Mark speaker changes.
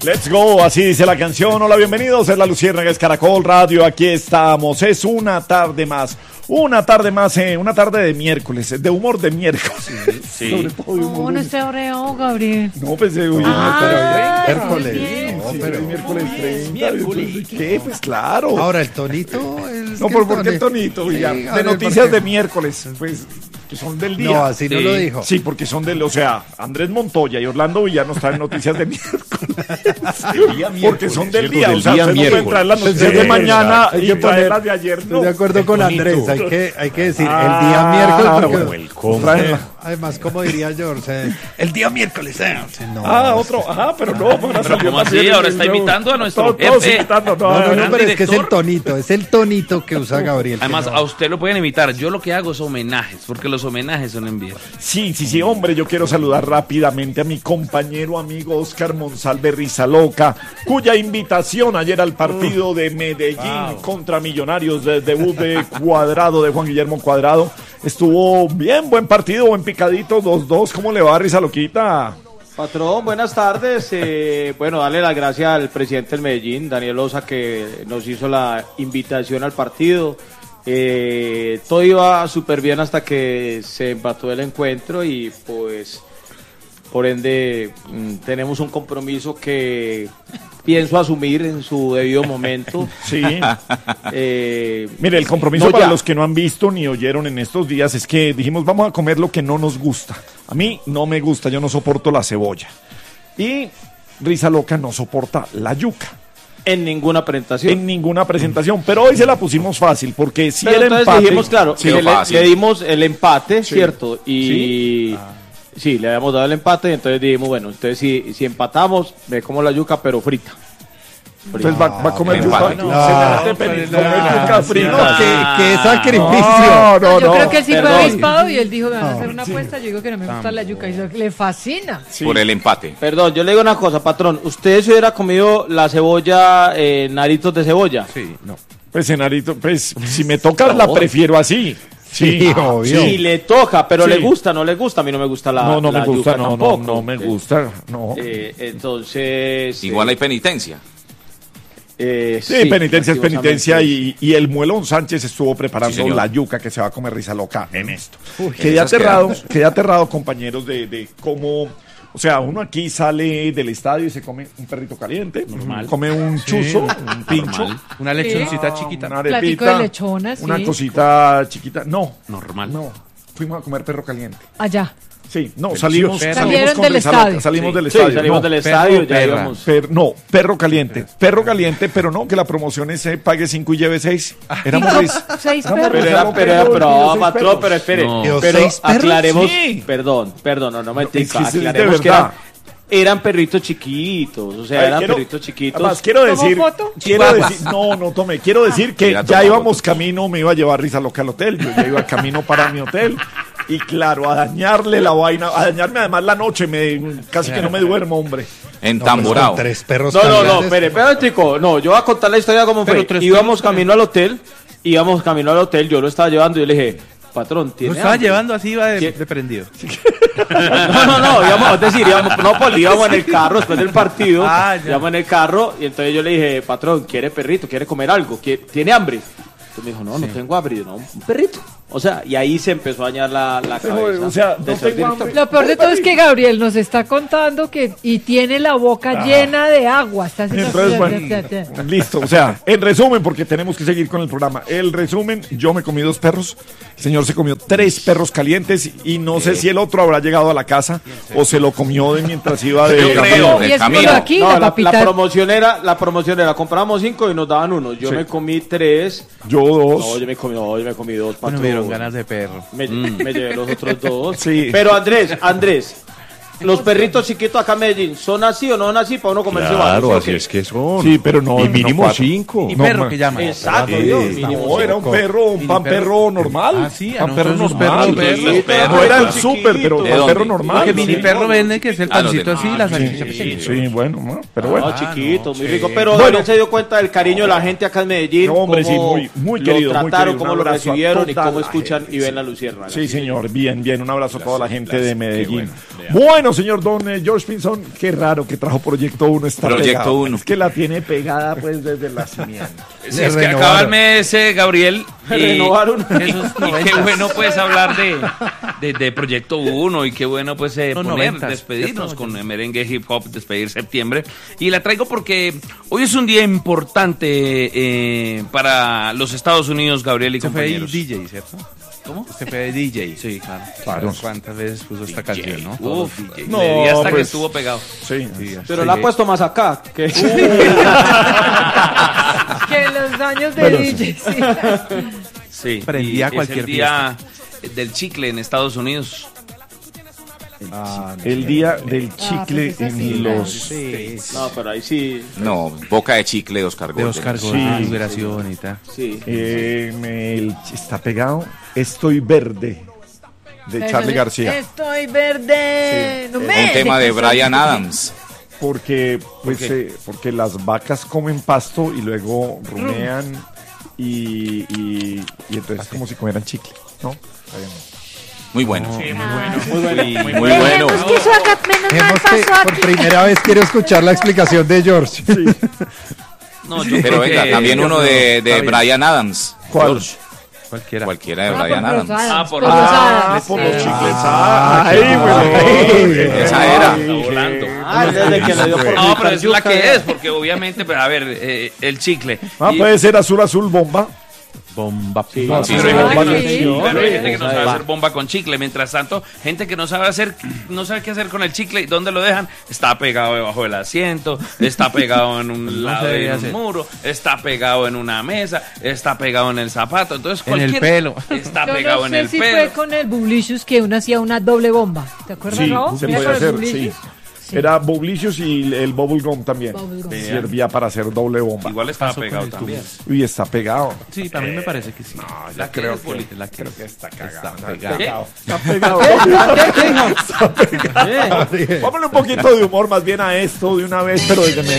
Speaker 1: Let's go, así dice la canción. Hola, bienvenidos, es la Luciérnaga, es Caracol Radio, aquí estamos, es una tarde más, una tarde de miércoles, de humor de miércoles.
Speaker 2: Sí.
Speaker 1: Sobre todo de humor
Speaker 3: No se abreó, Gabriel.
Speaker 1: No, pues hoy
Speaker 3: miércoles.
Speaker 1: pero miércoles 30. ¿Qué? Pues claro.
Speaker 4: Ahora el tonito.
Speaker 1: No, ¿por qué el tonito?
Speaker 4: Sí,
Speaker 1: Ya,
Speaker 4: Gabriel,
Speaker 1: de noticias de miércoles, pues, que son del día.
Speaker 4: No, así no lo dijo.
Speaker 1: Sí, porque son o sea, Andrés Montoya y Orlando Villano están en noticias de miércoles. Porque son del día. O sea, usted no puede traer las noticias de mañana y traer las de ayer.
Speaker 4: Estoy de acuerdo con Andrés, hay que decir el día miércoles. Porque, además, como diría George, el día miércoles. No,
Speaker 1: pero no.
Speaker 2: Pero ¿cómo así? Ahora está imitando a nuestro
Speaker 1: todos
Speaker 2: jefe.
Speaker 1: imitando.
Speaker 4: No, pero es que es el tonito que usa Gabriel.
Speaker 2: Además, a usted lo pueden imitar. Yo lo que hago es homenajes, porque los homenajes son envíos.
Speaker 1: Sí, hombre, yo quiero saludar rápidamente a mi compañero amigo Oscar Monsalve Rizaloca, cuya invitación ayer al partido de Medellín contra Millonarios, de debut de Cuadrado, de Juan Guillermo Cuadrado, estuvo bien, buen partido, buen picadito, 2-2. ¿Cómo le va, Rizaloquita?
Speaker 5: Patrón, buenas tardes. Bueno, darle las gracias al presidente del Medellín, Daniel Osa, que nos hizo la invitación al partido. Todo iba súper bien hasta que se empató el encuentro y pues por ende tenemos un compromiso que pienso asumir en su debido momento.
Speaker 1: Sí. Mire, el compromiso para los que no han visto ni oyeron en estos días es que dijimos vamos a comer lo que no nos gusta. A mí no me gusta, yo no soporto la cebolla. Y Rizaloca no soporta la yuca.
Speaker 5: En ninguna presentación.
Speaker 1: Pero hoy se la pusimos fácil, porque si el empate...
Speaker 5: dijimos, claro,
Speaker 1: sí,
Speaker 5: le dimos el empate,
Speaker 1: sí.
Speaker 5: ¿cierto? Y sí, le habíamos dado el empate, y entonces dijimos, bueno, entonces si empatamos, ve como la yuca, pero frita.
Speaker 1: Entonces va a comer yuca.
Speaker 4: ¡Qué sacrificio!
Speaker 3: Yo creo que sí fue avispado y él dijo, me van a hacer una apuesta. Yo digo que no me gusta la yuca. Y le fascina.
Speaker 2: Sí. Por el empate.
Speaker 5: Perdón, yo le digo una cosa, patrón. ¿Usted se hubiera comido la cebolla, naritos de cebolla?
Speaker 1: Sí, no. Pues narito, pues si me toca la prefiero así. Sí,
Speaker 4: obvio.
Speaker 5: Sí, le toca, pero le gusta, no le gusta. A mí no me gusta la
Speaker 1: no me gusta,
Speaker 5: yuca tampoco.
Speaker 1: No me gusta, no.
Speaker 5: Entonces...
Speaker 2: Igual hay penitencia.
Speaker 1: Sí, penitencia es penitencia y el Muelón Sánchez estuvo preparando la yuca que se va a comer Rizaloca en esto. Quedé aterrado, compañeros, de cómo, o sea, uno aquí sale del estadio y se come un perrito caliente, normal, come un chuzo, un pincho,
Speaker 2: normal.
Speaker 6: Una lechoncita chiquita,
Speaker 1: una arepita,
Speaker 3: platico de lechonas,
Speaker 1: una cosita chiquita,
Speaker 2: normal.
Speaker 1: No, fuimos a comer perro caliente.
Speaker 3: Allá.
Speaker 1: Sí, no, salimos
Speaker 3: Salieron
Speaker 1: con
Speaker 3: del
Speaker 1: Rizaloca,
Speaker 3: estadio.
Speaker 1: salimos del
Speaker 5: Sí,
Speaker 1: estadio.
Speaker 5: salimos del estadio, ya íbamos.
Speaker 1: Perro caliente, pero no, que la promoción es pague 5 y lleve 6. Éramos
Speaker 3: 6 perros.
Speaker 5: Pero espere,
Speaker 2: No.
Speaker 5: pero aclaremos,
Speaker 1: Sí.
Speaker 5: perdón, no me entiendo,
Speaker 1: Es que es de
Speaker 5: aclaremos que
Speaker 1: verdad.
Speaker 5: eran perritos chiquitos, o sea,
Speaker 1: Ay,
Speaker 5: eran
Speaker 1: quiero-
Speaker 5: perritos chiquitos.
Speaker 1: Además, quiero decir que
Speaker 2: Mira,
Speaker 1: ya
Speaker 2: toma
Speaker 1: íbamos camino, me iba a llevar Rizaloca al hotel, yo ya iba camino para mi hotel. Y claro, a dañarle la vaina, a dañarme además la noche, casi que no me duermo, hombre.
Speaker 2: Entamborado.
Speaker 4: 3 perros
Speaker 5: No,
Speaker 4: calientes.
Speaker 5: espere, chico, no, yo voy a contar la historia como fue. Íbamos camino al hotel, yo lo estaba llevando y yo le dije, patrón,
Speaker 6: Lo
Speaker 5: ¿tiene
Speaker 6: estaba
Speaker 5: hambre?
Speaker 6: llevando así, iba de
Speaker 5: ¿Qué?
Speaker 6: prendido.
Speaker 5: íbamos en el carro después del partido,
Speaker 6: Ah, ya.
Speaker 5: íbamos en el carro y entonces yo le dije, patrón, ¿quiere perrito? ¿Quiere comer algo? ¿Tiene hambre? Entonces me dijo, no tengo hambre. Y yo, no, un perrito. O sea, y ahí se empezó a dañar la cabeza.
Speaker 1: O sea,
Speaker 5: del
Speaker 1: no
Speaker 5: señor
Speaker 1: tengo
Speaker 5: director.
Speaker 1: hambre.
Speaker 3: Lo peor de todo es que Gabriel nos está contando que y tiene la boca llena de agua. Está haciendo
Speaker 1: Entonces, bueno, listo, o sea, en resumen, porque tenemos que seguir con el programa. El resumen, yo me comí 2 perros, el señor se comió 3 perros calientes y no sé si el otro habrá llegado a la casa o se lo comió mientras iba de
Speaker 2: Yo creo.
Speaker 1: camino.
Speaker 3: Y
Speaker 2: el
Speaker 3: es por
Speaker 2: camino.
Speaker 3: aquí,
Speaker 5: No,
Speaker 3: la
Speaker 5: la
Speaker 3: papita.
Speaker 5: promoción era, compramos 5 y nos daban 1. Yo me comí 3.
Speaker 1: Yo 2.
Speaker 5: No, yo me comí 2,
Speaker 6: Bueno,
Speaker 5: patrón.
Speaker 6: me dieron ganas de perro.
Speaker 5: Me llevé los otros 2.
Speaker 1: Sí.
Speaker 5: Pero Andrés, los perritos chiquitos acá en Medellín, ¿son así o no son así para uno comerse
Speaker 7: Claro,
Speaker 5: varios?
Speaker 7: así es que son.
Speaker 1: Sí, pero no.
Speaker 7: Y mínimo
Speaker 1: no 4.
Speaker 7: 5.
Speaker 6: Y
Speaker 1: No,
Speaker 6: perro
Speaker 1: ma-
Speaker 6: que llama.
Speaker 5: Exacto,
Speaker 7: Sí.
Speaker 5: Dios, mínimo
Speaker 1: No, era un perro, un pan perro normal.
Speaker 6: Ah, sí,
Speaker 1: pan
Speaker 6: no,
Speaker 1: perro
Speaker 6: esos
Speaker 1: normal.
Speaker 6: perros,
Speaker 1: No era el
Speaker 5: chiquito.
Speaker 1: súper, pero
Speaker 2: ¿De
Speaker 1: pan
Speaker 2: dónde?
Speaker 1: perro normal.
Speaker 6: Porque
Speaker 1: Sí.
Speaker 6: mini perro venden que es el
Speaker 2: Ah, los
Speaker 6: pancito
Speaker 2: de-
Speaker 6: así y la salchicha pequeña.
Speaker 1: Sí, bueno, no, pero bueno.
Speaker 5: No, chiquito,
Speaker 6: no,
Speaker 5: muy
Speaker 6: sí.
Speaker 5: rico. Pero
Speaker 1: Bueno.
Speaker 5: Daniel se dio cuenta del cariño de la gente acá en Medellín.
Speaker 1: No, hombre, sí,
Speaker 5: cómo
Speaker 1: muy querido,
Speaker 5: lo
Speaker 1: muy
Speaker 5: trataron,
Speaker 1: querido.
Speaker 5: cómo
Speaker 1: Un
Speaker 5: lo
Speaker 1: abrazo a
Speaker 5: recibieron y
Speaker 1: toda
Speaker 5: cómo
Speaker 1: la
Speaker 5: escuchan
Speaker 1: gente,
Speaker 5: y ven
Speaker 1: sí.
Speaker 5: la luciérnaga.
Speaker 1: Sí, señor, bien, un abrazo a toda la gente de Medellín.
Speaker 2: Bueno,
Speaker 1: Bueno, señor Don George Pinzón, qué raro que trajo Proyecto 1 esta
Speaker 7: Proyecto 1.
Speaker 1: Es que la tiene pegada pues desde el nacimiento.
Speaker 2: Sí, es que acaba el mes, Gabriel.
Speaker 5: Renovaron.
Speaker 2: Y qué bueno pues hablar de Proyecto 1 y qué bueno pues despedirnos con merengue hip hop, despedir septiembre. Y la traigo porque hoy es un día importante para los Estados Unidos, Gabriel y compañeros.
Speaker 6: Usted fue DJ, ¿cierto?
Speaker 2: ¿Cómo?
Speaker 6: Usted fue DJ.
Speaker 2: Sí,
Speaker 1: Claro.
Speaker 6: ¿Cuántas veces puso esta canción, no?
Speaker 2: Uf,
Speaker 1: No,
Speaker 2: le di hasta que
Speaker 1: pues,
Speaker 2: estuvo pegado.
Speaker 1: Sí.
Speaker 5: Pero la ha puesto más acá. Que...
Speaker 3: Que en los años de
Speaker 1: Bueno,
Speaker 3: DJ, sí.
Speaker 2: Sí,
Speaker 6: Prendía
Speaker 2: y
Speaker 6: cualquier
Speaker 2: es el día del chicle en Estados Unidos.
Speaker 1: El día del chicle
Speaker 3: pues es así,
Speaker 1: en
Speaker 3: claro.
Speaker 1: los...
Speaker 5: No, pero ahí sí.
Speaker 7: No, Boca de Chicle de Oscar
Speaker 6: De
Speaker 7: Gómez.
Speaker 6: Oscar
Speaker 1: Sí.
Speaker 6: Gómez, liberación y tal.
Speaker 5: Sí.
Speaker 1: Está pegado Estoy Verde de Charly García.
Speaker 3: Estoy verde. No me
Speaker 7: Un tema de
Speaker 3: dejes
Speaker 7: Bryan
Speaker 3: salir.
Speaker 7: Adams.
Speaker 1: Porque, pues, porque las vacas comen pasto y luego rumean y entonces es como si comieran chicle, ¿no? Está bien.
Speaker 7: Muy bueno.
Speaker 5: Muy bueno.
Speaker 7: Muy bueno.
Speaker 8: Dejemos que eso haga menos mal
Speaker 4: Vemos que
Speaker 8: pasó
Speaker 4: por
Speaker 8: aquí.
Speaker 4: primera vez quiero escuchar la explicación de George.
Speaker 2: No, yo
Speaker 7: Pero
Speaker 2: creo
Speaker 7: venga,
Speaker 2: que-
Speaker 7: también uno de
Speaker 1: Está bien.
Speaker 7: Bryan Adams.
Speaker 1: ¿Cuál?
Speaker 7: George.
Speaker 6: Cualquiera.
Speaker 7: Cualquiera de
Speaker 3: Ah,
Speaker 7: Bryan
Speaker 3: por
Speaker 7: Adams.
Speaker 3: Rosadas,
Speaker 2: Ah, por
Speaker 3: por
Speaker 2: Rosadas.
Speaker 3: Rosadas.
Speaker 1: Por los
Speaker 3: Sí.
Speaker 1: chicles.
Speaker 7: Esa era.
Speaker 2: Volando.
Speaker 5: Ah, desde que le dio por
Speaker 2: No, pero es la
Speaker 5: yuca,
Speaker 2: que es, porque obviamente, pues, a ver, el chicle. Y-
Speaker 1: Puede ser azul, azul, bomba.
Speaker 6: Bomba.
Speaker 5: Sí.
Speaker 1: No,
Speaker 7: Sí,
Speaker 1: sí,
Speaker 7: sí.
Speaker 1: bomba
Speaker 3: Ah,
Speaker 1: no
Speaker 3: sí.
Speaker 1: existe.
Speaker 2: Pero hay gente que no
Speaker 5: Esa
Speaker 2: sabe
Speaker 5: es.
Speaker 2: hacer bomba con chicle. Mientras tanto, gente que no sabe qué hacer con el chicle y dónde lo dejan. Está pegado debajo del asiento, está pegado en un lado
Speaker 6: debe
Speaker 2: de un
Speaker 6: hacer.
Speaker 2: muro, está pegado en una mesa, está pegado en el zapato. Entonces,
Speaker 6: En el
Speaker 2: cualquier
Speaker 6: pelo.
Speaker 2: está
Speaker 3: Yo
Speaker 2: pegado
Speaker 3: no
Speaker 2: en
Speaker 3: sé
Speaker 2: el
Speaker 3: si
Speaker 2: pelo.
Speaker 3: fue con el Bublicious que uno hacía una doble bomba. ¿Te acuerdas,
Speaker 1: Sí,
Speaker 3: Raúl?
Speaker 1: se
Speaker 3: ¿Mira
Speaker 1: puede
Speaker 3: con el
Speaker 1: hacer, sí.
Speaker 3: Bublicious? Sí.
Speaker 1: Era Bublicious y el Bubble Gum también.
Speaker 3: Bubble gum.
Speaker 1: Servía para hacer doble bomba.
Speaker 2: Igual estaba
Speaker 6: Pasó con
Speaker 2: pegado
Speaker 6: el
Speaker 2: también.
Speaker 1: Uy, está pegado.
Speaker 6: Sí, para mí me parece que sí.
Speaker 2: La que es bonita.
Speaker 6: La que
Speaker 1: Está cagado.
Speaker 6: Está pegado.
Speaker 1: Está pegado.
Speaker 5: Sí.
Speaker 1: Vámonos un poquito de humor más bien a esto de una vez, pero desde